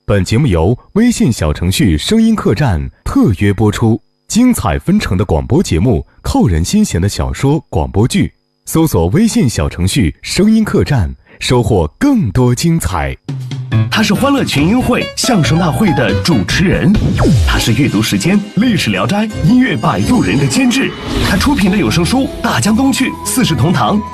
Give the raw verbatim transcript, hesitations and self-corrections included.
本节目由微信小程序声音客栈特约播出，精彩纷呈的广播节目，扣人心弦的小说广播剧，搜索微信小程序声音客栈，收获更多精彩。 他是欢乐群英会相声大会的主持人，他是阅读时间历史聊斋音乐摆渡人的监制，他出品的有声书《大江东去》《四世同堂》